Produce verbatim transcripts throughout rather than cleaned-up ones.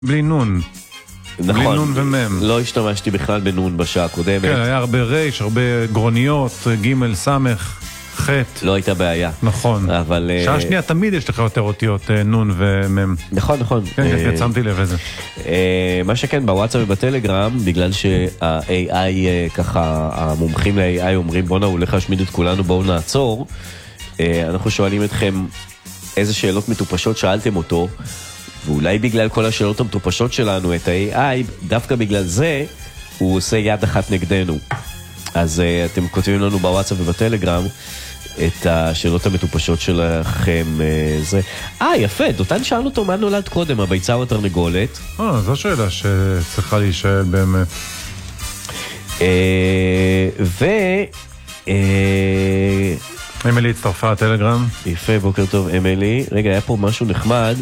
בלי נון. נכון. בלי נון ומם. לא השתמשתי בכלל בנון בשעה הקודמת. כן, היה הרבה רייש, הרבה גרוניות, ג' סמך, ח'. לא הייתה בעיה. נכון. אבל... שעה שנייה תמיד יש לך יותר אותיות נון ומם. נכון, נכון. כן, כן, שמתי לב לזה. מה שכן, בוואטסאפ ובטלגרם, בגלל שה-איי איי, ככה, המומחים ל-איי איי אומרים, בוא נעולה להשמיד את כולנו, בואו נעצור. אנחנו שואלים אתכם איזה שאלות מטופשות שאלתם אותו, ואולי בגלל כל השאלות המטופשות שלנו, את ה-איי איי, דווקא בגלל זה, הוא עושה יד אחת נגדנו. אז uh, אתם כותבים לנו בוואטסאפ ובטלגרם את השאלות המטופשות שלכם. Uh, זה... אה, יפה, דותן שאל אותו מה נולד קודם, הביצה או התרנגולת? אה, זו שאלה שצריכה להישאל באמת. Uh, ו... Uh, אמילי הצטרפה לטלגרם. יפה, בוקר טוב אמילי. רגע, היה פה משהו נחמד.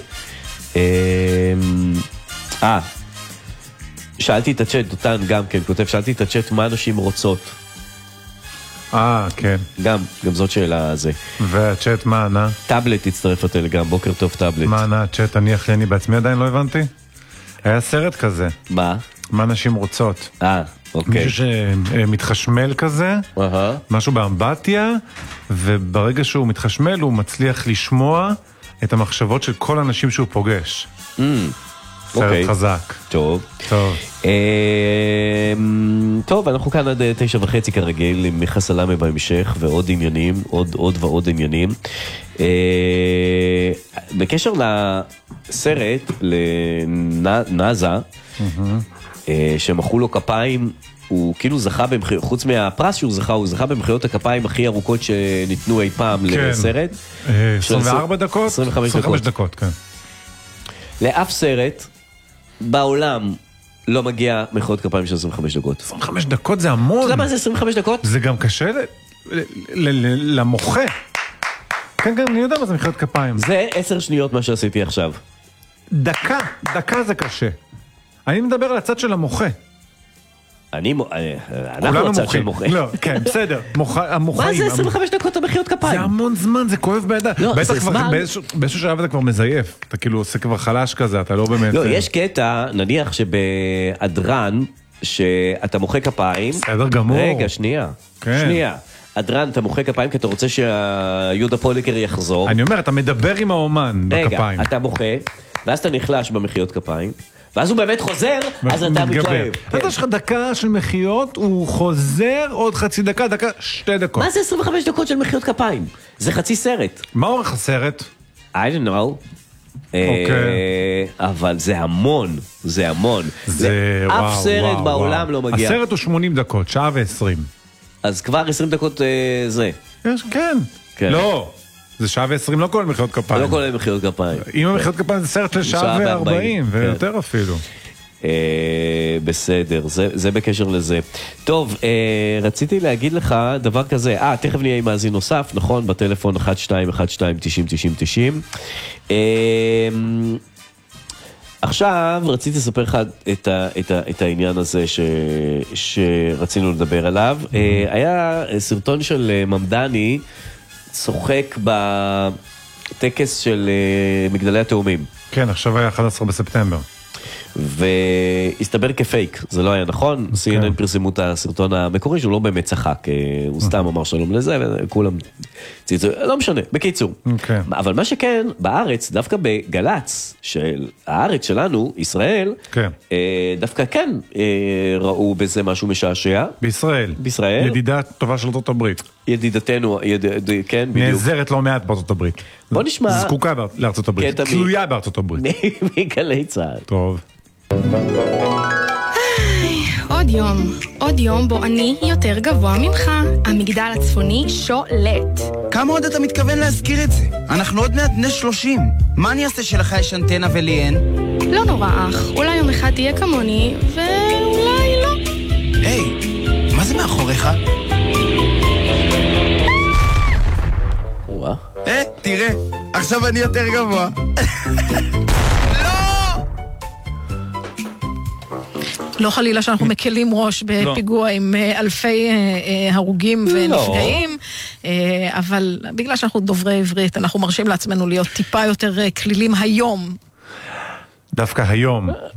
אה, שאלתי את הצ'אט, דותן גם כן כותב, שאלתי את הצ'אט מה אנשים רוצות. אה, כן. גם, גם זאת שאלה זה. והצ'אט מה ענה? טאבלט הצטרף לטלגרם, בוקר טוב טאבלט. מה ענה הצ'אט? אני אחייני בעצמי עדיין לא הבנתי. היה סרט כזה. מה? מה נשים רוצות. אה, אוקיי. מישהו שמתחשמל כזה, משהו באמבטיה, וברגע שהוא מתחשמל הוא מצליח לשמוע את המחשבות של כל האנשים שהוא פוגש. סרט חזק. טוב. טוב. טוב, אנחנו כאן עד תשע וחצי כרגיל, עם מיכה סלאמה בהמשך, ועוד עניינים, עוד עוד ועוד עניינים. בקשר לסרט, לנאזה, שמחאו לו כפיים, הוא כאילו זכה, חוץ מהפרס שהוא זכה, הוא זכה במחיאות הכפיים הכי ארוכות שניתנו אי פעם לסרט. עשרים וארבע דקות? עשרים וחמש דקות, כן. לאף סרט בעולם לא מגיע מחיאות כפיים של עשרים וחמש דקות. עשרים וחמש דקות זה המון. אתה יודע מה זה עשרים וחמש דקות? זה גם קשה למוחה. כן, כן, אני יודע מה זה מחיאות כפיים. זה עשר שניות מה שעשיתי עכשיו. דקה, דקה זה קשה. אני מדבר על הצד של המוחה. אני, אנחנו הצד של מוחה. לא, כן, בסדר. מה זה עשרים וחמש דקות המחיאות כפיים? זה המון זמן, זה כואב בידיים. לא, זה זמן. באיזשהו שלב אתה כבר מזייף. אתה כאילו עושה כבר חלש כזה, אתה לא באמת... לא, יש קטע, נניח שבאדרן, שאתה מוחה כפיים. בסדר גמור. רגע, שנייה. שנייה. אדרן, אתה מוחה כפיים כי אתה רוצה שהיהודה פוליקר יחזור. אני אומר, אתה מדבר עם האומן בכפיים. רגע, אתה מוחה, ואז אתה נחלש במחיאות כפיים. ואז הוא באמת חוזר, אז אתה מתלהב. אז יש לך דקה של מחיות, הוא חוזר עוד חצי דקה, דקה, שתי דקות. מה זה עשרים וחמש דקות של מחיאות כפיים? זה חצי סרט. מה אורך הסרט? I don't know. אבל זה המון, זה המון. אף סרט בעולם לא מגיע. הסרט הוא שמונים דקות, שעה ועשרים. אז כבר עשרים דקות זה. כן. לא. זה שעה ועשרים, לא כולל מחיאות כפיים. לא כולל מחיאות כפיים. אם המחיאות כפיים זה סרט לשעה וארבעים, ויותר אפילו. בסדר, זה בקשר לזה. טוב, רציתי להגיד לך דבר כזה, אה, תכף נהיה עם מאזין נוסף, נכון? בטלפון אחת שתיים אחת שתיים תשעים תשעים תשעים. עכשיו, רציתי לספר לך את העניין הזה שרצינו לדבר עליו. היה סרטון של ממדני, צוחק בטקס של מגדלי התאומים. כן, עכשיו היה אחד עשר בספטמבר. והסתבר כפייק, זה לא היה נכון. סי אן אן פרסמו את הסרטון המקורי, שהוא לא באמת צחק, הוא סתם אמר שלום לזה, וכולם צייצו, לא משנה, בקיצור. אבל מה שכן, בארץ, דווקא בגלץ, של הארץ שלנו, ישראל, דווקא כן ראו בזה משהו משעשע. בישראל. בישראל. ידידה טובה של ארצות הברית. ידידתנו, כן, בדיוק. נעזרת לא מעט בארצות הברית. בוא נשמע. זקוקה לארצות הברית. תלויה בארצות הברית. מגלי צה"ל. טוב. עוד יום, עוד יום בו אני יותר גבוה ממך. המגדל הצפוני שולט. כמה עוד אתה מתכוון להזכיר את זה? אנחנו עוד מעט בני שלושים. מה אני אעשה שלך יש אנטנה ולי אין? לא נורא אח, אולי יום אחד תהיה כמוני, ואולי לא. היי, מה זה מאחוריך? וואה. אה, תראה, עכשיו אני יותר גבוה. לא חלילה שאנחנו מקלים ראש בפיגוע עם אלפי הרוגים ונפגעים, אבל בגלל שאנחנו דוברי עברית, אנחנו מרשים לעצמנו להיות טיפה יותר כלילים היום. דווקא היום.